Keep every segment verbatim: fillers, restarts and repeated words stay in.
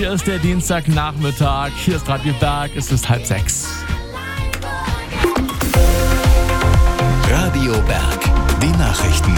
Hier ist der Dienstagnachmittag, hier ist Radio Berg, es ist halb sechs. Radio Berg, die Nachrichten.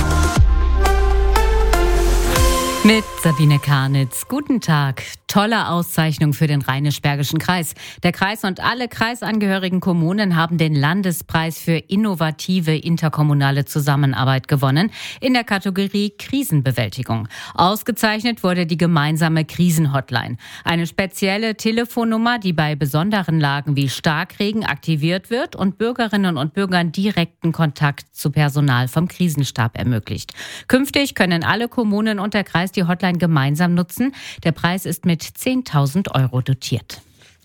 Mit Sabine Karnitz. Guten Tag. Tolle Auszeichnung für den Rheinisch-Bergischen Kreis. Der Kreis und alle kreisangehörigen Kommunen haben den Landespreis für innovative interkommunale Zusammenarbeit gewonnen in der Kategorie Krisenbewältigung. Ausgezeichnet wurde die gemeinsame Krisenhotline. Eine spezielle Telefonnummer, die bei besonderen Lagen wie Starkregen aktiviert wird und Bürgerinnen und Bürgern direkten Kontakt zu Personal vom Krisenstab ermöglicht. Künftig können alle Kommunen und der Kreis die Hotline gemeinsam nutzen. Der Preis ist mit zehntausend Euro dotiert.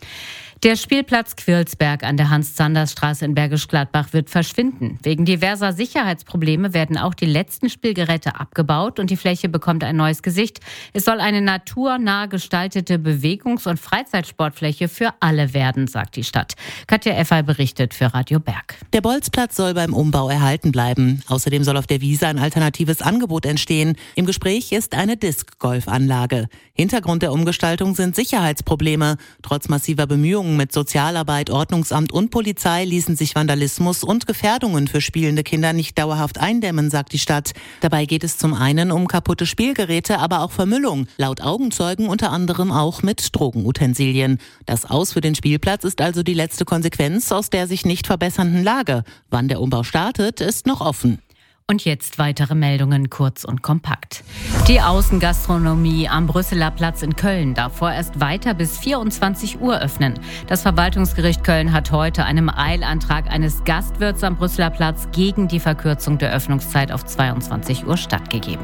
Der Spielplatz Quirlsberg an der Hans-Zanders-Straße in Bergisch Gladbach wird verschwinden. Wegen diverser Sicherheitsprobleme werden auch die letzten Spielgeräte abgebaut und die Fläche bekommt ein neues Gesicht. Es soll eine naturnah gestaltete Bewegungs- und Freizeitsportfläche für alle werden, sagt die Stadt. Katja Effer berichtet für Radio Berg. Der Bolzplatz soll beim Umbau erhalten bleiben. Außerdem soll auf der Wiese ein alternatives Angebot entstehen. Im Gespräch ist eine Disc-Golf-Anlage. Hintergrund der Umgestaltung sind Sicherheitsprobleme. Trotz massiver Bemühungen mit Sozialarbeit, Ordnungsamt und Polizei ließen sich Vandalismus und Gefährdungen für spielende Kinder nicht dauerhaft eindämmen, sagt die Stadt. Dabei geht es zum einen um kaputte Spielgeräte, aber auch Vermüllung. Laut Augenzeugen unter anderem auch mit Drogenutensilien. Das Aus für den Spielplatz ist also die letzte Konsequenz aus der sich nicht verbessernden Lage. Wann der Umbau startet, ist noch offen. Und jetzt weitere Meldungen, kurz und kompakt. Die Außengastronomie am Brüsseler Platz in Köln darf vorerst weiter bis vierundzwanzig Uhr öffnen. Das Verwaltungsgericht Köln hat heute einem Eilantrag eines Gastwirts am Brüsseler Platz gegen die Verkürzung der Öffnungszeit auf zweiundzwanzig Uhr stattgegeben.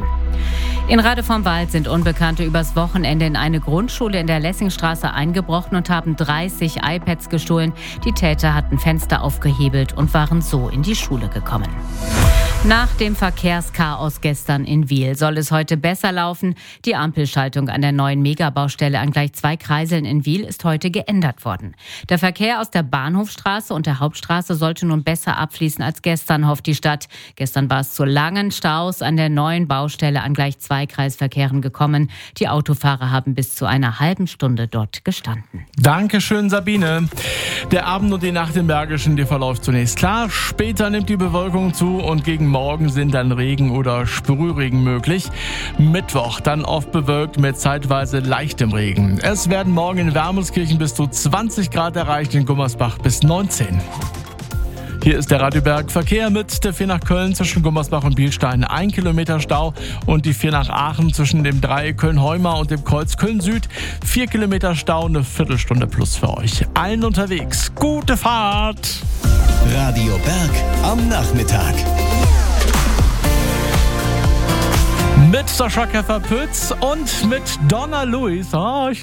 In Rade vom Wald sind Unbekannte übers Wochenende in eine Grundschule in der Lessingstraße eingebrochen und haben dreißig iPads gestohlen. Die Täter hatten Fenster aufgehebelt und waren so in die Schule gekommen. Nach dem Verkehrschaos gestern in Wil soll es heute besser laufen. Die Ampelschaltung an der neuen Megabaustelle an gleich zwei Kreiseln in Wil ist heute geändert worden. Der Verkehr aus der Bahnhofstraße und der Hauptstraße sollte nun besser abfließen als gestern, hofft die Stadt. Gestern war es zu langen Staus an der neuen Baustelle an gleich zwei Kreisverkehren gekommen. Die Autofahrer haben bis zu einer halben Stunde dort gestanden. Dankeschön, Sabine. Der Abend und die Nacht im Bergischen, die verläuft zunächst klar. Später nimmt die Bewölkung zu und gegen morgen sind dann Regen oder Sprühregen möglich. Mittwoch dann oft bewölkt mit zeitweise leichtem Regen. Es werden morgen in Wermelskirchen bis zu zwanzig Grad erreicht, in Gummersbach bis neunzehn. Hier ist der Radio Berg Verkehr mit der vier nach Köln zwischen Gummersbach und Bielstein. Ein Kilometer Stau und die vier nach Aachen zwischen dem Dreieck Köln-Heuma und dem Kreuz Köln-Süd. Vier Kilometer Stau, eine Viertelstunde plus für euch. Allen unterwegs. Gute Fahrt! Radio Berg am Nachmittag. Mit Sascha Keffer-Pütz und mit Donna Lewis. Oh, ich